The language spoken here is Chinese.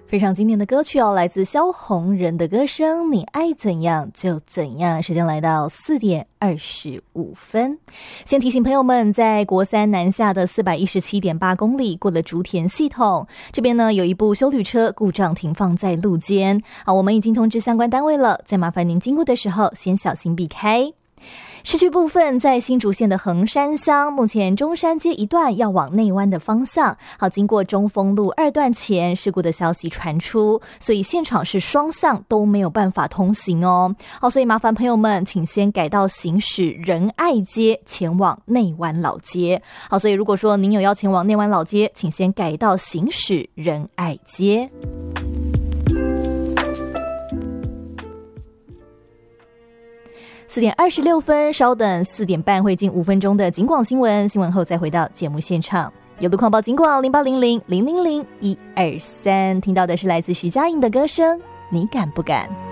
非常经典的歌曲哦，来自萧红人的歌声，你爱怎样就怎样。时间来到4点25分，先提醒朋友们，在国三南下的417.8公里过了竹田系统，这边呢有一部休旅车故障停放在路肩。好，我们已经通知相关单位了，再麻烦您经过的时候先小心避开。市区部分在新竹县的横山乡，目前中山街一段要往内湾的方向，好，经过中丰路2段前事故的消息传出，所以现场是双向都没有办法通行哦。好，所以麻烦朋友们请先改道行驶仁爱街前往内湾老街。好，所以如果说您有要前往内湾老街，请先改道行驶仁爱街。4点26分，稍等4点半会进5分钟的警广新闻，新闻后再回到节目现场。有路况报警广0800-000-123，听到的是来自徐佳莹的歌声，你敢不敢？